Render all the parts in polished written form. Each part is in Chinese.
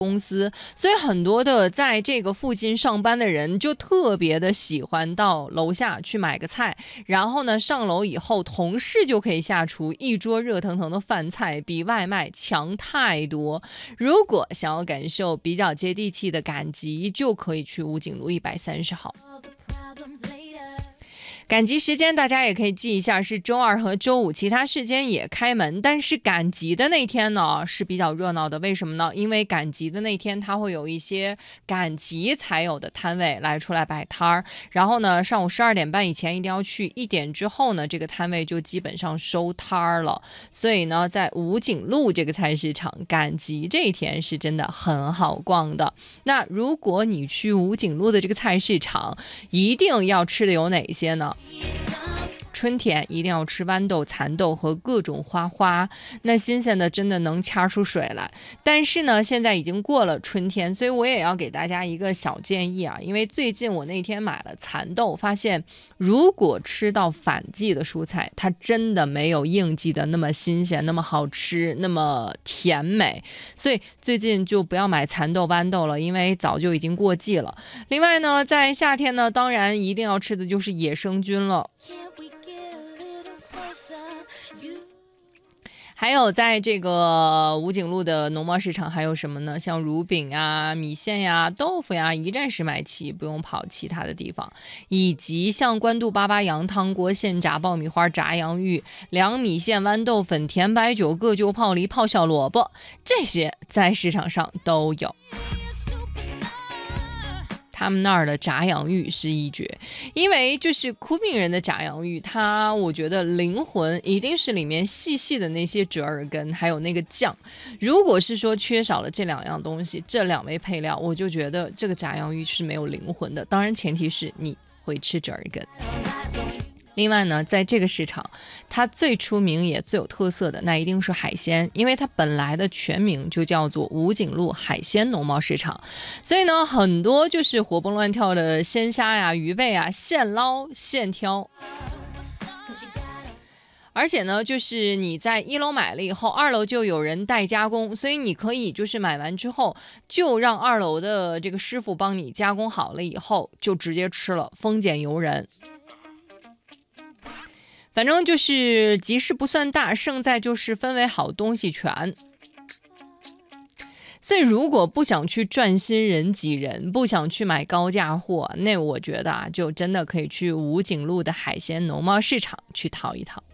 公司，所以很多的在这个附近上班的人就特别的喜欢到楼下去买个菜，然后呢上楼以后同事就可以下厨，一桌热腾腾的饭菜比外卖强太多。如果想要感受比较接地气的赶集，就可以去武警路130号。赶集时间大家也可以记一下，是周二和周五，其他时间也开门。但是赶集的那天呢是比较热闹的，为什么呢？因为赶集的那天它会有一些赶集才有的摊位来出来摆摊儿，然后呢上午12点半以前一定要去，1点之后呢这个摊位就基本上收摊儿了。所以呢在武警路这个菜市场赶集这一天是真的很好逛的。那如果你去武警路的这个菜市场，一定要吃的有哪些呢？春天一定要吃豌豆、蚕豆和各种花，那新鲜的真的能掐出水来。但是呢现在已经过了春天，所以我也要给大家一个小建议啊，因为最近我那天买了蚕豆，发现如果吃到反季的蔬菜，它真的没有应季的那么新鲜，那么好吃，那么甜美，所以最近就不要买蚕豆、豌豆了，因为早就已经过季了。另外呢在夏天呢当然一定要吃的就是野生菌了。还有在这个武警路的农贸市场还有什么呢？像乳饼啊、米线呀、豆腐呀，一站式买齐，不用跑其他的地方。以及像关渡88羊汤锅、现炸爆米花、炸洋芋、凉米线、豌豆粉、甜白酒、各就泡梨、泡小萝卜，这些在市场上都有。他们那儿的炸洋芋是一绝，因为就是昆明人的炸洋芋，它我觉得灵魂一定是里面细细的那些折耳根，还有那个酱。如果是说缺少了这2样东西，这2味配料，我就觉得这个炸洋芋是没有灵魂的。当然前提是你会吃折耳根。另外呢在这个市场它最出名也最有特色的那一定是海鲜，因为它本来的全名就叫做武警路海鲜农贸市场，所以呢很多就是活蹦乱跳的鲜虾呀、鱼贝啊，现捞现挑。而且呢就是你在1楼买了以后，2楼就有人代加工，所以你可以就是买完之后就让2楼的这个师傅帮你加工好了以后就直接吃了，丰俭由人。反正就是集市不算大，胜在就是氛围好，东西全。所以如果不想去赚新人挤人，不想去买高价货，那我觉得啊，就真的可以去武警路的海鲜农贸市场去淘一淘。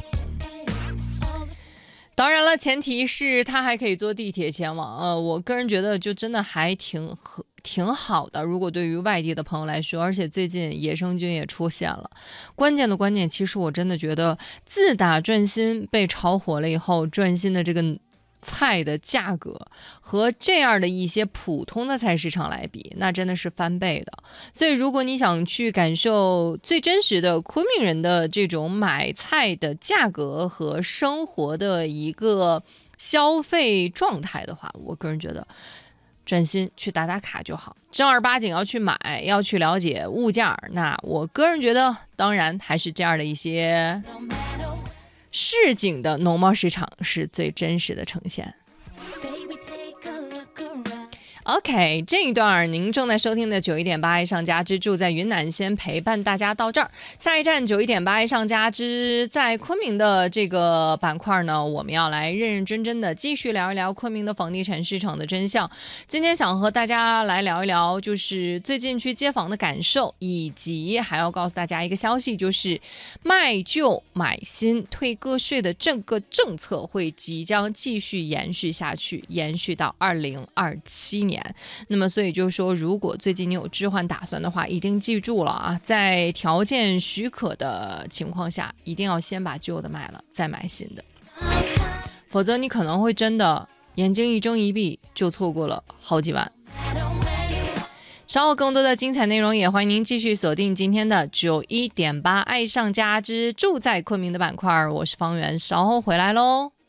当然了，前提是他还可以坐地铁前往。我个人觉得就真的还挺好的，如果对于外地的朋友来说。而且最近野生菌也出现了，关键的关键，其实我真的觉得自打转心被炒火了以后，转心的这个菜的价格和这样的一些普通的菜市场来比，那真的是翻倍的。所以如果你想去感受最真实的昆明人的这种买菜的价格和生活的一个消费状态的话，我个人觉得转心去打打卡就好，正儿八经要去买，要去了解物价，那我个人觉得当然还是这样的一些市井的农贸市场是最真实的呈现。OK， 这一段您正在收听的91.8爱上家之住在云南先陪伴大家到这儿，下一站91.8爱上家之在昆明的这个板块呢，我们要来认认真真的继续聊一聊昆明的房地产市场的真相。今天想和大家来聊一聊就是最近去接房的感受，以及还要告诉大家一个消息，就是卖旧买新退个税的这个政策会即将继续延续下去，延续到2027年。那么所以就是说，如果最近你有置换打算的话，一定记住了啊，在条件许可的情况下，一定要先把旧的卖了再买新的，否则你可能会真的眼睛一睁一闭就错过了好几万。稍后更多的精彩内容，也欢迎您继续锁定今天的91.8爱上家之住在昆明的板块，我是方圆，稍后回来喽。